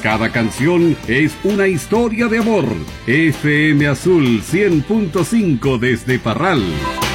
Cada canción es una historia de amor. FM Azul 100.5 desde Parral.